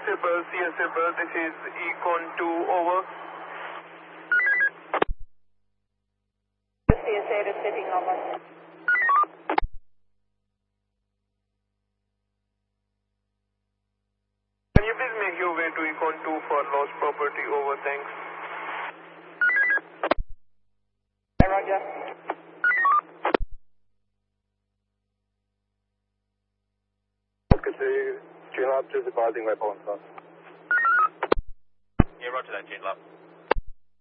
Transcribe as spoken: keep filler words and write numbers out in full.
Sable, C S Sable, this is Econ two, over. C S eight is sitting over. Can you please make your way to Econ two for lost property, over, thanks. Roger. Okay, so G-Lab just advising waypoint, sir. Yeah, roger that, G-Lab.